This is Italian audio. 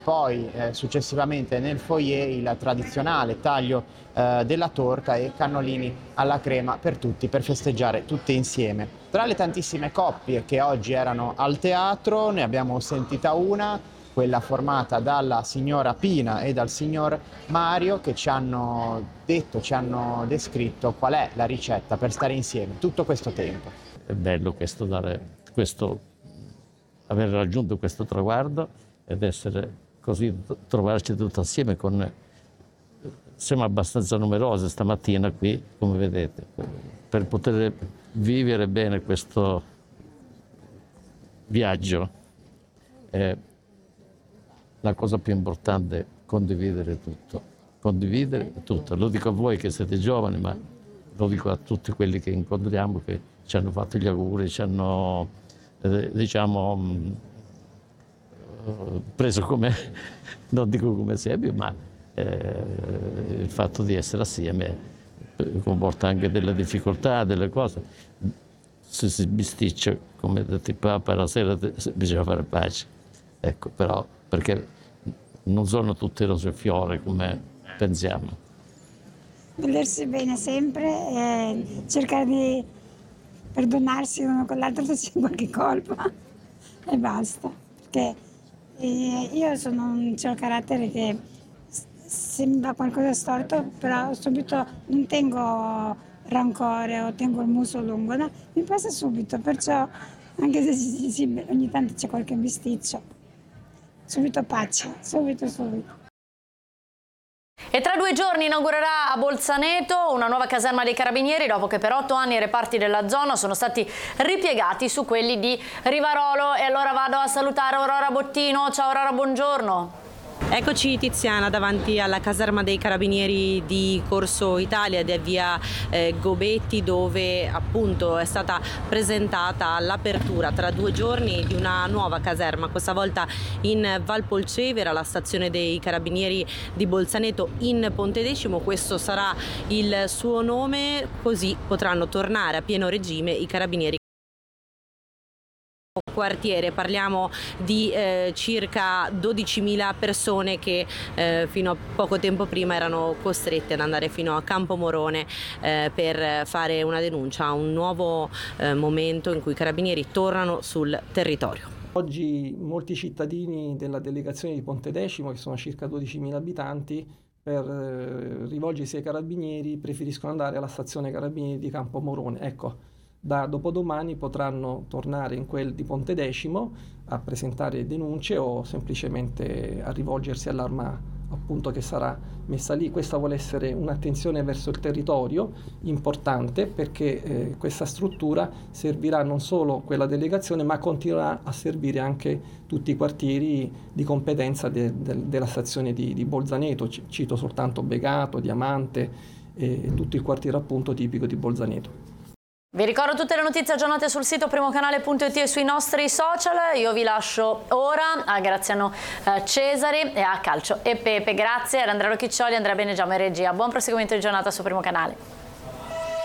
Poi successivamente nel foyer il tradizionale taglio della torta e cannolini alla crema per tutti, per festeggiare tutti insieme. Tra le tantissime coppie che oggi erano al teatro ne abbiamo sentita una, quella formata dalla signora Pina e dal signor Mario, che ci hanno detto, ci hanno descritto qual è la ricetta per stare insieme tutto questo tempo. È bello questo, aver raggiunto questo traguardo ed essere così, trovarci tutti assieme siamo abbastanza numerose stamattina qui, come vedete, per poter vivere bene questo viaggio. La cosa più importante è condividere tutto. Lo dico a voi che siete giovani, ma lo dico a tutti quelli che incontriamo, che ci hanno fatto gli auguri, ci hanno, preso come, non dico come esempio, ma il fatto di essere assieme comporta anche delle difficoltà, delle cose. Se si bisticcia, come detto il Papa, la sera bisogna fare pace. Ecco, però, perché non sono tutte rose e fiori come pensiamo. Volersi bene sempre e cercare di perdonarsi uno con l'altro se c'è qualche colpa e basta. Perché io c'ho il carattere che se mi va qualcosa storto, però subito non tengo rancore o tengo il muso lungo, no? Mi passa subito, perciò anche se ogni tanto c'è qualche bisticcio, subito pace, subito. E tra 2 giorni inaugurerà a Bolzaneto una nuova caserma dei Carabinieri, dopo che per 8 anni i reparti della zona sono stati ripiegati su quelli di Rivarolo. E allora vado a salutare Aurora Bottino. Ciao Aurora, buongiorno. Eccoci Tiziana davanti alla caserma dei Carabinieri di Corso Italia ed è via Gobetti, dove appunto è stata presentata l'apertura tra 2 giorni di una nuova caserma, questa volta in Valpolcevera, la stazione dei Carabinieri di Bolzaneto in Pontedecimo. Questo sarà il suo nome, così potranno tornare a pieno regime i Carabinieri. Quartiere, parliamo di circa 12.000 persone che fino a poco tempo prima erano costrette ad andare fino a Campomorone per fare una denuncia, un nuovo momento in cui i Carabinieri tornano sul territorio. Oggi molti cittadini della delegazione di Pontedecimo, che sono circa 12.000 abitanti, per rivolgersi ai Carabinieri preferiscono andare alla stazione Carabinieri di Campomorone. Ecco, da dopodomani potranno tornare in quel di Pontedecimo a presentare denunce o semplicemente a rivolgersi all'arma appunto che sarà messa lì. Questa vuole essere un'attenzione verso il territorio importante, perché questa struttura servirà non solo quella delegazione, ma continuerà a servire anche tutti i quartieri di competenza della stazione di Bolzaneto. Cito soltanto Begato, Diamante e tutto il quartiere appunto tipico di Bolzaneto. Vi ricordo tutte le notizie aggiornate sul sito primocanale.it e sui nostri social. Io vi lascio ora a Graziano Cesari e a Calcio e Pepe. Grazie ad Andrea Rocchiccioli, Andrea Benegiamo e regia. Buon proseguimento di giornata su Primo Canale.